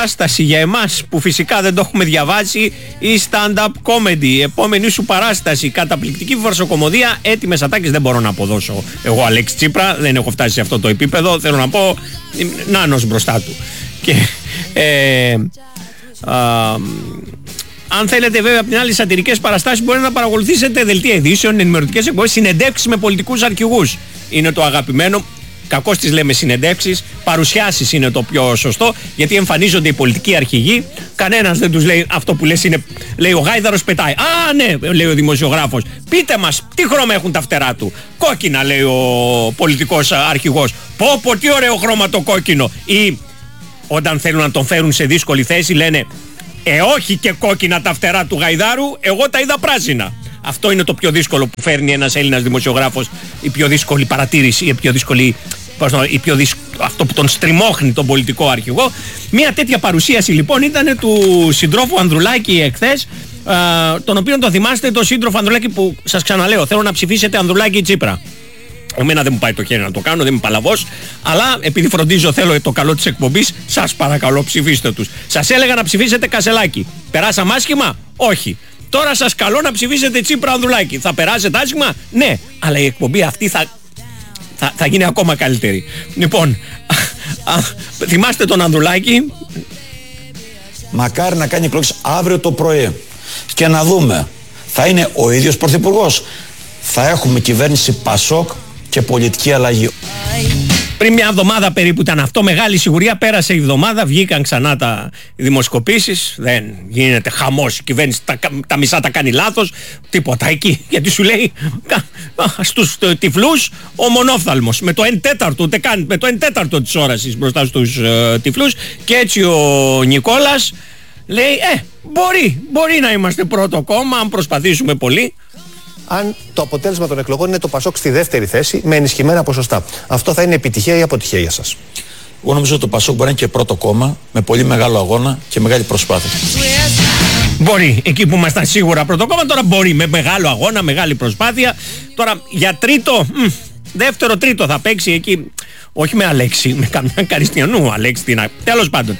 παράσταση για εμάς που φυσικά δεν το έχουμε διαβάσει, η stand-up comedy. Η επόμενη σου παράσταση, καταπληκτική βαρσοκομωδία, έτοιμες ατάκες. Δεν μπορώ να αποδώσω εγώ Αλέξη Τσίπρα, δεν έχω φτάσει σε αυτό το επίπεδο. Θέλω να πω, νάνος μπροστά του. Και αν θέλετε βέβαια από την άλλη σατυρικές παραστάσεις, μπορείτε να παρακολουθήσετε δελτία ειδήσεων, ενημερωτικές εκπομπές, συνεντεύξεις με πολιτικούς αρχηγούς. Είναι το αγαπημένο. Κακώς τις λέμε συνεντεύξεις, παρουσιάσεις είναι το πιο σωστό, γιατί εμφανίζονται οι πολιτικοί αρχηγοί. Κανένας δεν τους λέει αυτό που λες είναι. Λέει ο Γάιδαρος πετάει. Α, ναι, λέει ο δημοσιογράφος. Πείτε μας, τι χρώμα έχουν τα φτερά του? Κόκκινα, λέει ο πολιτικός αρχηγός. Πω, τι ωραίο χρώμα το κόκκινο. Ή όταν θέλουν να τον φέρουν σε δύσκολη θέση, λένε όχι και κόκκινα τα φτερά του Γαϊδάρου, εγώ τα είδα πράσινα. Αυτό είναι το πιο δύσκολο που φέρνει ένας Έλληνας δημοσιογράφος, η πιο δύσκολη παρατήρηση, η πιο δύσκολη, αυτό που τον στριμώχνει τον πολιτικό αρχηγό. Μια τέτοια παρουσίαση λοιπόν ήταν του συντρόφου Ανδρουλάκη εχθές, τον οποίον το θυμάστε, τον σύντροφο Ανδρουλάκη που σας ξαναλέω, θέλω να ψηφίσετε Ανδρουλάκη ή Τσίπρα. Εμένα δεν μου πάει το χέρι να το κάνω, δεν είμαι παλαβός, αλλά επειδή φροντίζω, θέλω το καλό της εκπομπής, σας παρακαλώ ψηφίστε τους. Σας έλεγα να ψηφίσετε Κασελάκη. Περάσαμε άσχημα? Όχι. Τώρα σας καλώ να ψηφίσετε Τσίπρα Ανδρουλάκη. Θα περάσετε άσχημα? Ναι. Αλλά η εκπομπή αυτή θα γίνει ακόμα καλύτερη. Λοιπόν, θυμάστε τον Ανδρουλάκη? Μακάρι να κάνει εκλογές αύριο το πρωί και να δούμε, θα είναι ο ίδιος πρωθυπουργός? Θα έχουμε κυβέρνηση Πασόκ και πολιτική αλλαγή? Πριν μια εβδομάδα περίπου ήταν αυτό, μεγάλη σιγουριά. Πέρασε η εβδομάδα, βγήκαν ξανά τα δημοσκοπήσεις. Δεν γίνεται χαμός, η κυβέρνηση τα μισά τα κάνει λάθος. Τίποτα εκεί, γιατί σου λέει στους τυφλούς ο μονόφθαλμος. Με το 1/4, ούτε καν, με το 1/4 της όρασης μπροστά στους τυφλούς. Και έτσι ο Νικόλας λέει μπορεί να είμαστε πρώτο κόμμα αν προσπαθήσουμε πολύ. Αν το αποτέλεσμα των εκλογών είναι το Πασόκ στη δεύτερη θέση με ενισχυμένα ποσοστά, αυτό θα είναι επιτυχία ή αποτυχία για σας? Εγώ νομίζω ότι το Πασόκ μπορεί να είναι και πρώτο κόμμα με πολύ μεγάλο αγώνα και μεγάλη προσπάθεια. Μπορεί, εκεί που ήμασταν σίγουρα πρώτο κόμμα, τώρα μπορεί με μεγάλο αγώνα, μεγάλη προσπάθεια. Τώρα για τρίτο, δεύτερο, τρίτο θα παίξει εκεί. Όχι με Αλέξη, με καμιά Καριστιανού Αλέξη. Τέλος πάντων,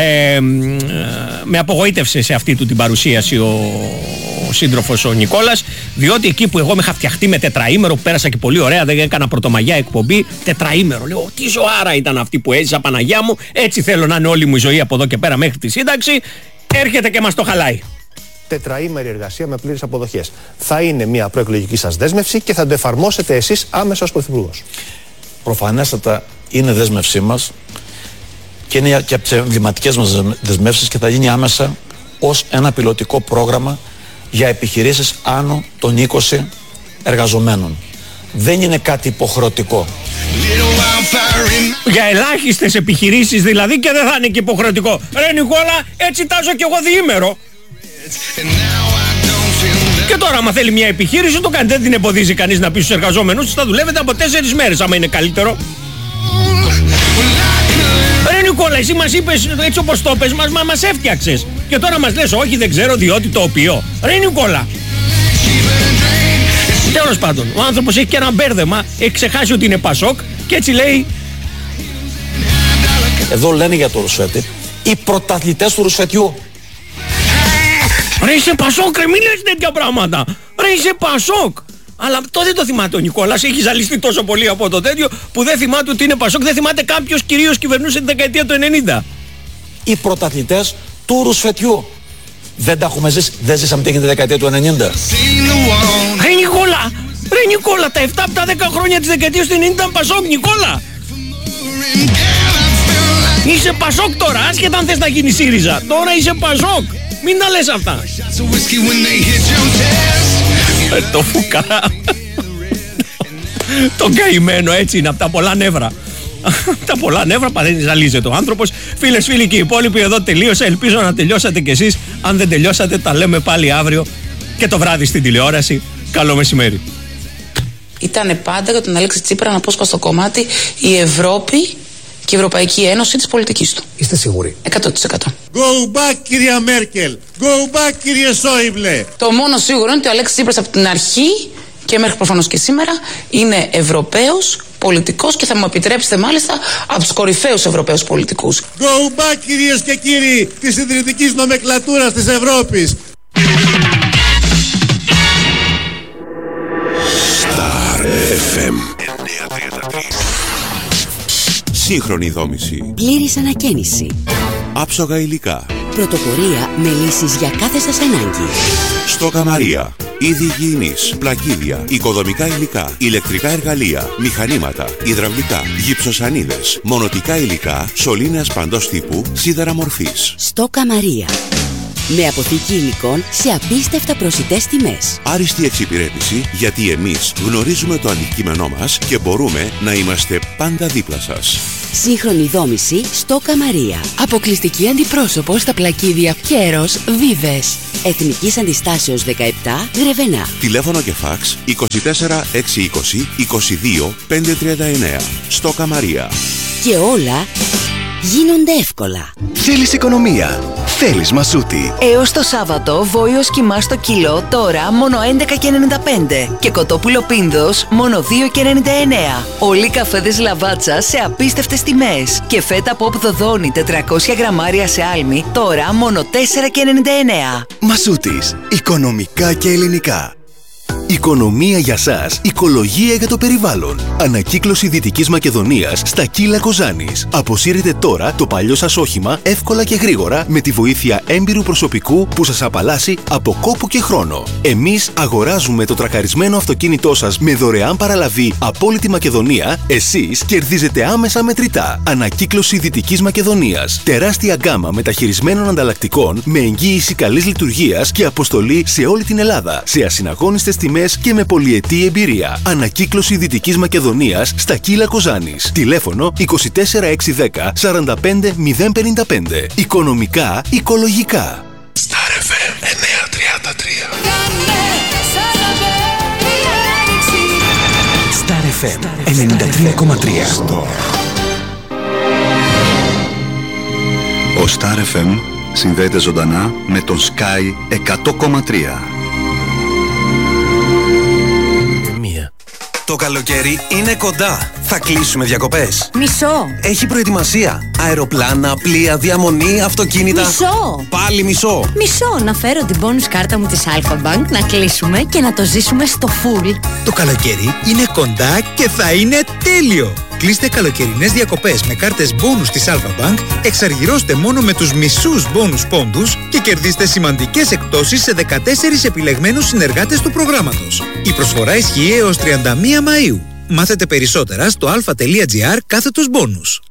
με απογοήτευσε σε αυτή του την παρουσίαση ο σύντροφος ο Νικόλας, διότι εκεί που εγώ με είχα φτιαχτεί με τετραήμερο, που πέρασα και πολύ ωραία, δεν έκανα πρωτομαγιά εκπομπή, τετραήμερο. Λέω, τι ζωάρα ήταν αυτή που έζησα, Παναγιά μου, έτσι θέλω να είναι όλη μου η ζωή από εδώ και πέρα μέχρι τη σύνταξη. Έρχεται και μας το χαλάει. Τετραήμερη εργασία με πλήρες αποδοχές. Θα είναι μια προεκλογική σας δέσμευση και θα το εφαρμόσετε εσείς άμεσα ως πρωθυπουργός? Προφανέστατα είναι δέσμευσή μας και είναι και από τις εμβληματικές μας δεσμεύσεις και θα γίνει άμεσα ως ένα πιλωτικό πρόγραμμα για επιχειρήσεις άνω των 20 εργαζομένων. Δεν είναι κάτι υποχρεωτικό. Για ελάχιστες επιχειρήσεις δηλαδή, και δεν θα είναι και υποχρεωτικό. Ρε Νικόλα, έτσι τάζω κι εγώ διήμερο. Και τώρα άμα θέλει μια επιχείρηση το κάνει, δεν την εμποδίζει κανείς να πει στους εργαζόμενους, θα δουλεύετε από 4 μέρες άμα είναι καλύτερο. Ρε Νικόλα, εσύ μας είπες έτσι όπως το πες, μας έφτιαξες. Και τώρα μας λες όχι δεν ξέρω διότι το οποίο. Ρε Νικόλα. Τέλος πάντων, ο άνθρωπος έχει και ένα μπέρδεμα, έχει ξεχάσει ότι είναι Πασόκ και έτσι λέει. Εδώ λένε για το Ρουσφέτη οι πρωταθλητές του Ρουσφετιού. Ρε είσαι Πασόκ, ρε μην λες τέτοια πράγματα. Ρε είσαι Πασόκ. Αλλά το δεν το θυμάται ο Νικόλας, έχει ζαλιστεί τόσο πολύ από το τέτοιο που δεν θυμάται ότι είναι Πασόκ, δεν θυμάται κάποιος κυρίως κυβερνούσε τη δεκαετία του 90. Οι πρωταθλητές του Ρουσφετιού. Δεν τα έχουμε ζήσει, δεν ζήσαμε τι έγινε τη δεκαετία του 90. Ρε Νικόλα, τα 7 από τα 10 χρόνια της δεκαετίας του 90 ήταν Πασόκ, Νικόλα. Είσαι Πασόκ τώρα, άσχετα αν θες να γίνει ΣΥΡΙΖΑ. Τώρα είσαι Πασόκ, μην τα λες αυτά. Το φουκαρά. Το καημένο, έτσι είναι από τα πολλά νεύρα. Τα πολλά νεύρα ζαλίζεται ο άνθρωπος. Φίλες, φίλοι και οι υπόλοιποι, εδώ τελείωσα. Ελπίζω να τελειώσατε κι εσείς. Αν δεν τελειώσατε, τα λέμε πάλι αύριο και το βράδυ στην τηλεόραση. Καλό μεσημέρι. Ήτανε πάντα για τον Αλέξη Τσίπρα να πω στο κομμάτι η Ευρώπη και η Ευρωπαϊκή Ένωση της πολιτικής του. Είστε σίγουροι? 100%. Go back κυρία Μέρκελ, go back κύριε Σόιμπλε. Το μόνο σίγουρο είναι ότι ο Αλέξης Τσίπρας από την αρχή και μέχρι προφανώς και σήμερα είναι Ευρωπαίος πολιτικός και θα μου επιτρέψετε μάλιστα από τους κορυφαίους Ευρωπαίους πολιτικούς. Go back, κυρίες και κύριοι της ιδρυτικής νομεκλατούρας της Ευρώπης. Star FM 933. Σύγχρονη δόμηση. Πλήρης ανακαίνιση. Άψογα υλικά. Πρωτοπορία με λύσεις για κάθε σας ανάγκη. Στόκα Μαρία. Είδη υγιεινής, πλακίδια, οικοδομικά υλικά, ηλεκτρικά εργαλεία, μηχανήματα, υδραυλικά, γυψοσανίδες, μονοτικά υλικά, σωλήνες παντός τύπου, σίδερα μορφής. Στόκα Μαρία. Με αποθήκη υλικών σε απίστευτα προσιτές τιμές. Άριστη εξυπηρέτηση, γιατί εμείς γνωρίζουμε το αντικείμενό μας και μπορούμε να είμαστε πάντα δίπλα σας. Σύγχρονη δόμηση Στόκα Μαρία. Αποκλειστική αντιπρόσωπο στα πλακίδια Κέρος Βίβες. Εθνικής Αντιστάσεως 17 Γρεβενά. Τηλέφωνο και φάξ 24 620 22 539. Στόκα Μαρία. Και όλα γίνονται εύκολα. Θέλεις οικονομία. Θέλεις Μασούτη. Έως το Σάββατο βόηος κιμά στο κιλό τώρα μόνο 11,95 και κοτόπουλο πίνδος μόνο 2,99. Όλοι καφέδες Λαβάτσα σε απίστευτες τιμές και φέτα Pop Δοδόνη 400 γραμμάρια σε άλμη τώρα μόνο 4,99. Μασούτης. Οικονομικά και ελληνικά. Οικονομία για σας, οικολογία για το περιβάλλον. Ανακύκλωση Δυτικής Μακεδονίας στα Κύλα Κοζάνης. Αποσύρετε τώρα το παλιό σας όχημα εύκολα και γρήγορα με τη βοήθεια έμπειρου προσωπικού που σας απαλλάσσει από κόπο και χρόνο. Εμείς αγοράζουμε το τρακαρισμένο αυτοκίνητό σας με δωρεάν παραλαβή από όλη τη Μακεδονία. Εσείς κερδίζετε άμεσα μετρητά. Ανακύκλωση Δυτικής Μακεδονίας. Τεράστια γκάμα μεταχειρισμένων ανταλλακτικών με εγγύηση καλής λειτουργίας και αποστολή σε όλη την Ελλάδα. Σε ασυναγώνιστες τιμές και με πολυετή εμπειρία. Ανακύκλωση Δυτικής Μακεδονίας στα Κύλα Κοζάνης. Τηλέφωνο 24610 45055. Οικονομικά, οικολογικά. Star FM 933. Star FM 93,3. Ο Star FM συνδέεται ζωντανά με τον Sky 100,3. Το καλοκαίρι είναι κοντά. Θα κλείσουμε διακοπές. Μισό. Έχει προετοιμασία. Αεροπλάνα, πλοία, διαμονή, αυτοκίνητα. Μισό. Πάλι μισό. Μισό. Να φέρω την bonus κάρτα μου της Alpha Bank, να κλείσουμε και να το ζήσουμε στο full. Το καλοκαίρι είναι κοντά και θα είναι τέλειο. Κλείστε καλοκαιρινές διακοπές με κάρτες bonus της Alpha Bank, εξαργυρώστε μόνο με τους μισούς bonus πόντους και κερδίστε σημαντικές εκπτώσεις σε 14 επιλεγμένους συνεργάτες του προγράμματος. Η προσφορά ισχύει έως 31 Μαΐου. Μάθετε περισσότερα στο alpha.gr/bonus.